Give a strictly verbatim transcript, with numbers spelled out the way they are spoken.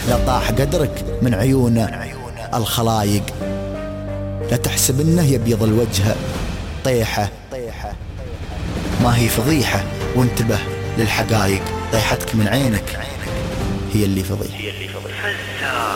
لا طاح قدرك من عيون الخلايق، لا تحسب انه يبيض الوجه طيحة، ما هي فضيحة وانتبه للحقايق، طيحتك من عينك هي اللي فضيحة.